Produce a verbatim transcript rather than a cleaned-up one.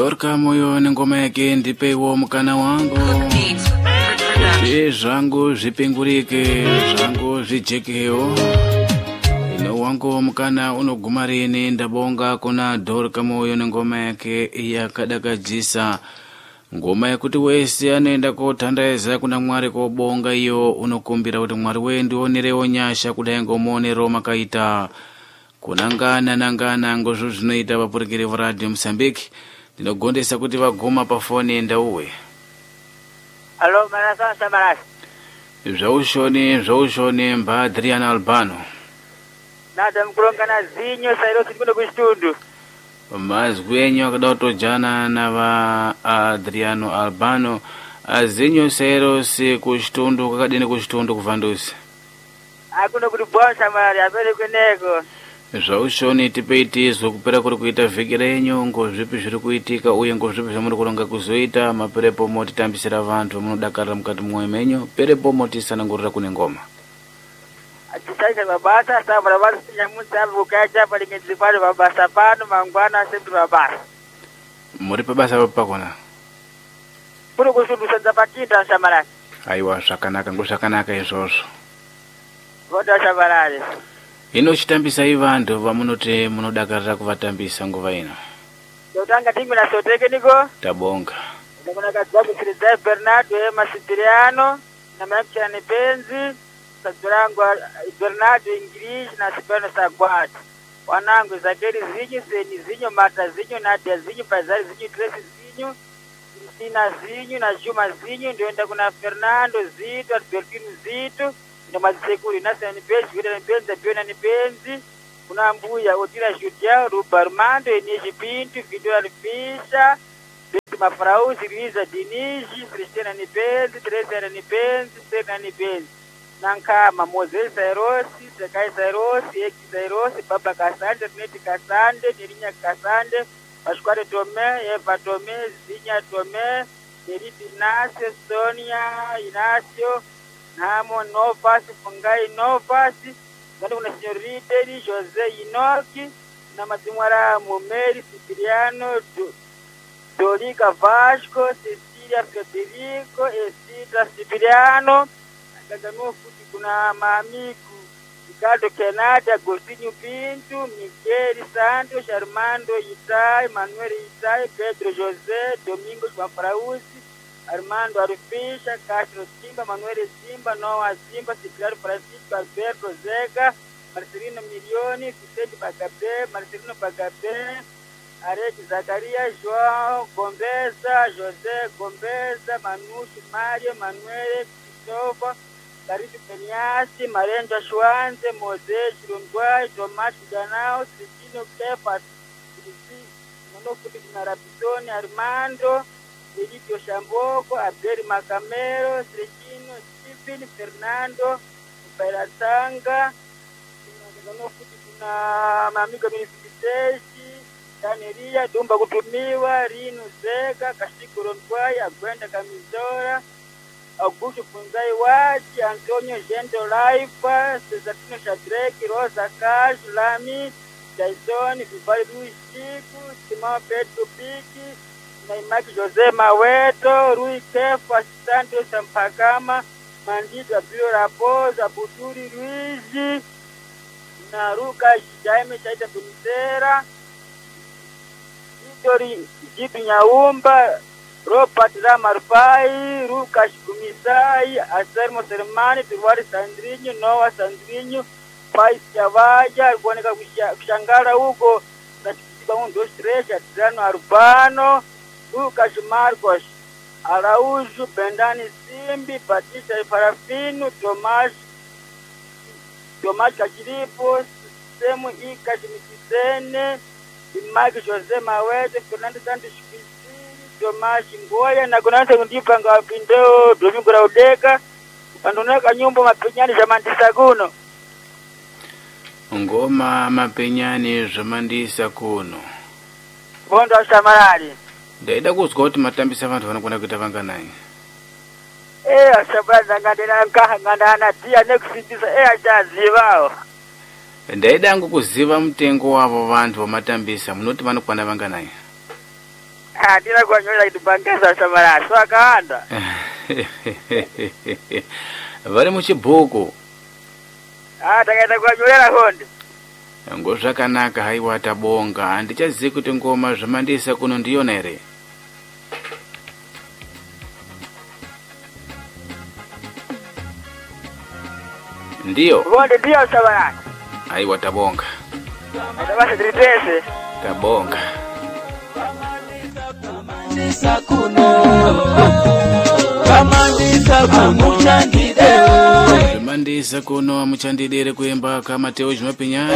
Dorka moyo ni ngoma yake ndipewo mkana wangu Zvi zvangu zvipingurike zvangu zvijekewo Ino wangu mkana unoguma rini ndabonga kuna Dorka moyo ni ngoma yake yakadakadzisa Ngoma yakuti wese anaenda kothandaeza kuna Mwari kobonga iyo unokumbira kuti Mwari we ndionerewo nyasha kudai ngomuonero makaita kunangana nangana ngozvo zvinoita vapurikiri varadio Mozambique ndinogondesa kuti vaguma pafoni ndauwe. Allo Marasa Samaras. Zvaushoni zvaushoni mba Adriano Albano. Nada mkulonga na zinyo sairo sikuno kuchitundu. Mazwi enyu akada kutojana na va Adriano Albano azinyo sairo si kuchitundu kakadini kuchitundu kuvandusi. Akuno kuti bwasha mari apere kweneko. Zvaushoni tipeitizo kupera kuri kuita vhiki renyu ngozvipi zviri kuitika uye ngozvipi zvamuri kuronga kuzoita maperepo motitambisira vantu munodakarira mukati mwoyo menyu perepo motisanangurira kune ngoma. Atisaisa mabasa sabra basi nyamutsa bukacha palingedzi pale mabasa pano mangwana sempre mabasa. Muri pabasa pakona. Kuri kusundusa pakita Samarani. Aiwa zvakanaka ngozvakanaka izvozvo. Voda Samarani. Ino chitambisa ivantu vamunoti munodakarira kuvatambisa nguva ino. Ndotanga tingu na soteke niko? Tabonga. Ndakona kadzabu Filipe Bernardo Ema Siciliano na Maxia Nepenzi, Sadurango Bernardo English na Sibano Sagwat. Wanangu Zakeri Zinyo, Seni Zinyo, Marta Zinyo, Nadia Zinyo, Pazari Zinyo, Tracy Zinyo, Cristina Zinyo na Juma Zinyo, ndio enda kuna Fernando Zito, Albertino Zito. Na mazisekuri nasa ni benzi vile ni benzi abiona ni benzi kuna mbuya Otira Judia Ruba Armando Eneji Pinto Vidora Fisha Beti Mafrauzi Luisa Diniji Cristina ni benzi Teresa ni benzi Serna ni benzi Nankama Moses Sairosi Sekai Sairosi Eki Sairosi Baba Kasande Neti Kasande Nerinya Kasande Pasquale Tome Eva Tome Zinya Tome Neriti Nase Sonia Inacio Namo Novas, Fungai Novas, Nando kuna Senyorita Jose Inoki, na Matimwara Mumeri Siciliano, Dorica Vasco, Cecilia Federico, Esita Siciliano, Kagano Futi kuna Mamiku, Ricardo Kenati, Agostinho Pinto, Miguel Santos, Armando Itai, Manuel Itai, Pedro José, Domingos Mafrauzi, Armando Arufisha, Castro Simba, Manuel Simba, Noah Simba, Ciclaro Francisco, Alberto Zega, Marcelino Milioni, Vicente Bagabe, Marcelino Bagabe, Arete Zacaria, João Gombeza, José Gombeza, Manucho Mário, Manuel Cristóvão, Carito Peniassi, Marenda Schwanze, Moisés Runguai, Tomás Ganau, Cristina Kepa, Monofuti Narapitone, Armando, Elito Xamboco, Abel Macamero, Sergino, Stephen, Fernando, Peratanga, na Mamiga Ministiteshi, Taneria, Dumba Kutumiwa, Rino Zega, Kashiko Ronquai, Agwenda Camisora, Augusto Funzai Wachi, Antonio Gento Laifa, Cesarino Shadraki, Rosa Cash, Lami, Jason, Vivari Luiz Chico, Simão Pedro Pique, Naimaki José Maweto, Rui Kefa, Santos Sampagama, Mandito Abilo Raposa, Buturi Luigi, Naruka Jaime Chaita Bunzera, Vitori Jitu Nyaumba, Robert Ramarfai, Ruka Kumisai, Asermo Sermani, Tuwari Sandrinho, Noah Sandrinho, Pais Chavaja, Guanica Kushangara Hugo, Natiba um, dois, três, Adriano Arbano, Lucas Marcos, Araújo, Bendani Simbi, Batista Farafino, Tomás, Tomás Cachiripo, Semo Icas Miquisene, Mike José Mawete, Fernando Santos Piscini, Tomás Ngoya, na kunansa kundipanga wapindeo, Domingo Raudeka, Pandoneka Nyumba Mapenyani Jamandisa Kuno. Ngoma Mapenyani Jamandisa Kuno. Bondo Samarari. Ndaida kuzwa kuti matambisa vantu vanokona kuita vanganai. Eh, asabaza ngandena nkaha ngandana tia nekusindisa eh achazivawo. Ndaida ngo kuziva mutengo wavo vantu vamatambisa munoti vanokwana vanganai. Ndira kunyora itibangeza Shabalala. So akaanda. Vari muchibhuku. Ah, takaenda kunyora honde. Ngo zvakanaka haiwa tabonga. Handichazivi kuti ngoma zvamandisa kuno ndiyona ere. Ndiyo. Honde ndiyo Shabalala. Haiwa tabonga. Atabasi tritese. Tabonga. Kamandisa kuno Kamandisa kuno Chamandideo Chamandisa kuno muchandidere kuimba kamateo zvimapinya.